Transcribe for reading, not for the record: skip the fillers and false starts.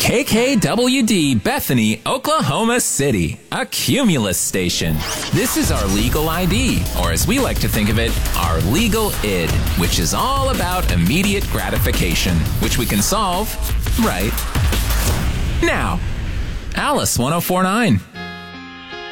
KKWD Bethany, Oklahoma City, a Cumulus station. This is our legal ID, or as we like to think of it, our legal id, which is all about immediate gratification, which we can solve right now. Alice 1049.